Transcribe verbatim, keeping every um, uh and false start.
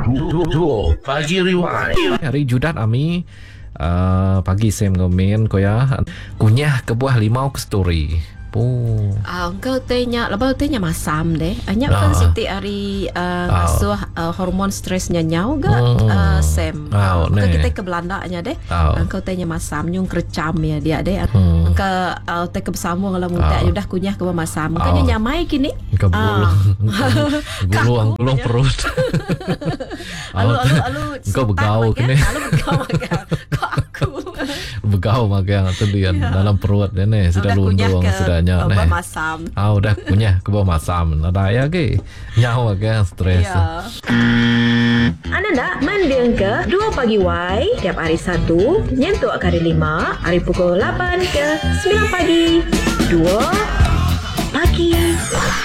Duo Pagi Rewind. Hari Judat Ami uh, pagi Sam komen ko ya kunyah ke buah limau ke story. Oh. Ah, engkau tanya, lepas tanya masam deh. Hanya Ah. kan setiap hari uh, Ah. asuh uh, hormon stresnya nyau gak Hmm. uh, Sam. Ah, Engkau ne. kita ke Belanda nya deh. Ah. Engkau tanya masam nyung kercam ya dia deh. Hmm. Engkau uh, te ke bersama kalau muda Ah. udah kunyah ke masam. Engkau Ah. nyamai kini. Ke gulung gulung Kaku gulung ya. perut. Alu alu alu. Engkau setak begau makan. kini. Alu begau makan. Kok aku. Begau makan tu dia Ya. dalam perut dia ni sudah Udah kunyah lundung ke sudah nyak uh, ni. buah masam. Ah udah kunyah ke bawah masam. Ada ya ke? Nyawa ke stres. Ya. Anda nak mendeng ke dua pagi Y tiap hari Sabtu nyentuk ke hari lima hari pukul lapan ke sembilan pagi. dua pagi.